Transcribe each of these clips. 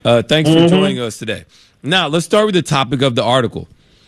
Thanks for joining us today. Now, let's start with the topic of the article.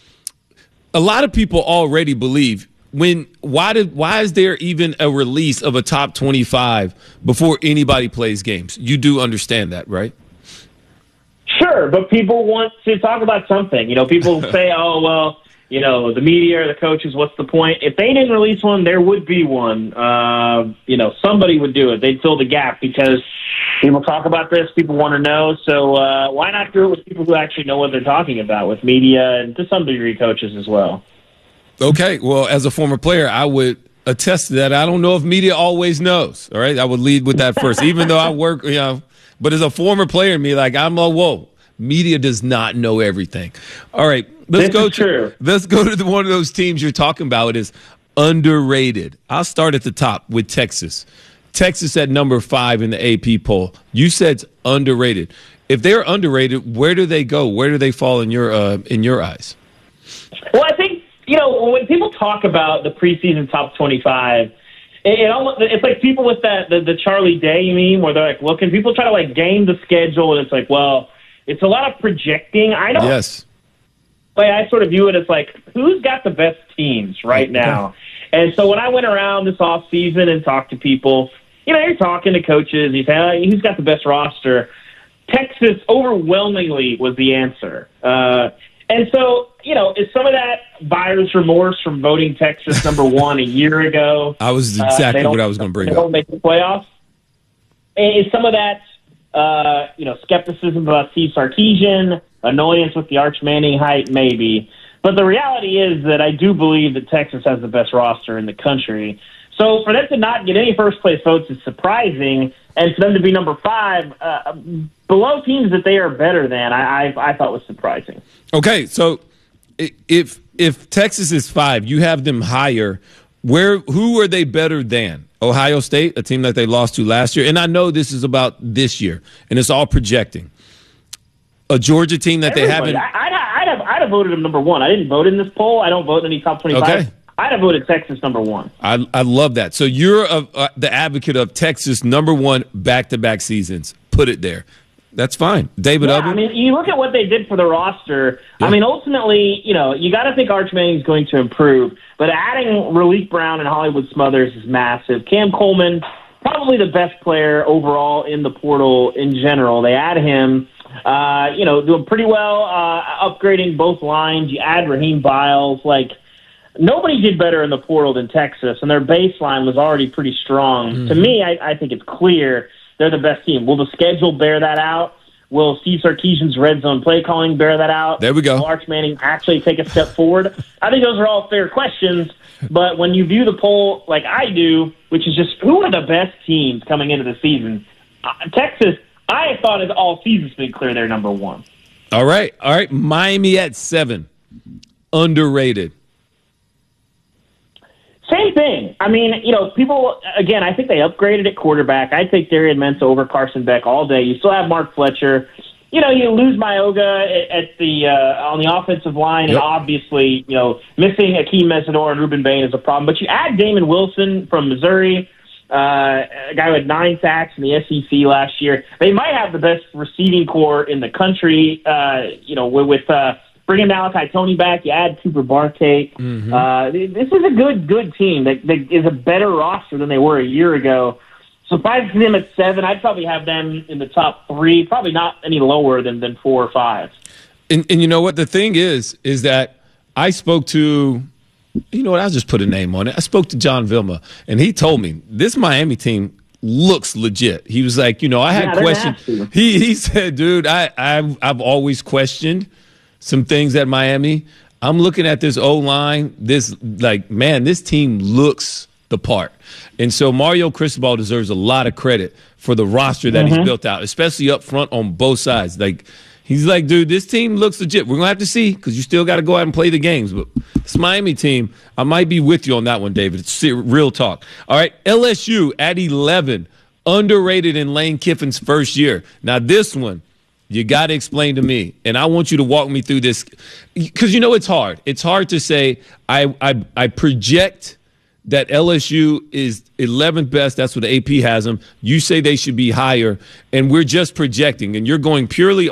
A lot of people already believe why is there even a release of a top 25 before anybody plays games? You do understand that, right? Sure, but people want to talk about something. People say, oh, well, the media or the coaches, what's the point? If they didn't release one, there would be one. Somebody would do it. They'd fill the gap because people talk about this, people want to know. So why not do it with people who actually know what they're talking about, with media and to some degree coaches as well? Okay, well, as a former player, I would attest to that. I don't know if media always knows, all right? I would lead with that first, even though I work, but as a former player, I'm like, whoa, media does not know everything. All right, let's go to one of those teams you're talking about is underrated. I'll start at the top with Texas. Texas at number 5 in the AP poll. You said it's underrated. If they're underrated, where do they go? Where do they fall in your eyes? Well, I think, when people talk about the preseason top 25, it's like people with the Charlie Day meme where they're like, looking, people try to like game the schedule, and it's like, well, it's a lot of projecting. Yes. The way I sort of view it as like, who's got the best teams right now? And so when I went around this off season and talked to people, you're talking to coaches, you say, who's got the best roster? Texas overwhelmingly was the answer. And so, is some of that buyer's remorse from voting Texas number 1 a year ago? I was exactly what I was going to bring up. They don't make the playoffs. Is some of that, skepticism about Steve Sarkisian, annoyance with the Arch Manning hype? Maybe. But the reality is that I do believe that Texas has the best roster in the country. So for them to not get any first-place votes is surprising, and for them to be number 5 below teams that they are better than, I thought was surprising. Okay, so if Texas is 5, you have them higher. Who are they better than? Ohio State, a team that they lost to last year, and I know this is about this year, and it's all projecting. A Georgia team that Everybody. they haven't. I'd have voted them number 1. I didn't vote in this poll. I don't vote in any top 25. Okay. I'd have voted Texas number 1. I love that. So you're the advocate of Texas number 1 back-to-back seasons. Put it there. That's fine. David Ubben? I mean, you look at what they did for the roster. Yeah. I mean, ultimately, you got to think Arch Manning's going to improve. But adding Raleek Brown and Hollywood Smothers is massive. Cam Coleman, probably the best player overall in the portal in general. They add him. Doing pretty well, upgrading both lines. You add Raheem Biles. Nobody did better in the portal than Texas, and their baseline was already pretty strong. Mm-hmm. To me, I think it's clear they're the best team. Will the schedule bear that out? Will Steve Sarkisian's red zone play calling bear that out? There we go. Will Arch Manning actually take a step forward? I think those are all fair questions, but when you view the poll like I do, which is just who are the best teams coming into the season, Texas, I thought as all season's been clear they're number 1. All right. Miami at 7, underrated. Same thing. I mean, people, again, I think they upgraded at quarterback. I take Darian Mensah over Carson Beck all day. You still have Mark Fletcher. You lose Mayoga at the on the offensive line, and obviously, missing Akeem Mesidor and Ruben Bain is a problem. But you add Damon Wilson from Missouri, a guy who had 9 sacks in the SEC last year. They might have the best receiving core in the country, with bringing Malachi Tony back, you add Cooper Bartay. Mm-hmm. This is a good team that is a better roster than they were a year ago. So if I see them at 7, I'd probably have them in the top 3, probably not any lower than 4 or 5. And you know what? The thing is that I spoke to, I'll just put a name on it. I spoke to John Vilma, and he told me this Miami team looks legit. He was like, I had questions. He said, dude, I've always questioned some things at Miami. I'm looking at this O-line. This team looks the part. And so Mario Cristobal deserves a lot of credit for the roster that he's built out, especially up front on both sides. He's like, dude, this team looks legit. We're going to have to see because you still got to go out and play the games. But this Miami team, I might be with you on that one, David. It's real talk. All right, LSU at 11, underrated in Lane Kiffin's first year. Now this one, you got to explain to me, and I want you to walk me through this because it's hard. It's hard to say I project that LSU is 11th best. That's what the AP has them. You say they should be higher, and we're just projecting, and you're going purely